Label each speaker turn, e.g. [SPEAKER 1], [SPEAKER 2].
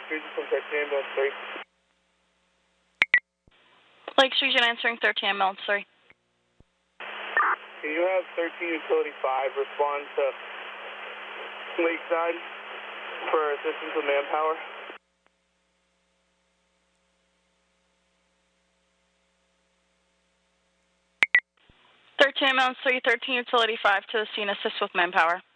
[SPEAKER 1] Street from 13 ambulance 3.
[SPEAKER 2] Lake Street answering 13 ambulance 3.
[SPEAKER 1] Can you have 13 utility 5 respond to Lakeside for assistance with manpower?
[SPEAKER 2] Ambulance 3, 13 utility 5 to the scene, assist with manpower.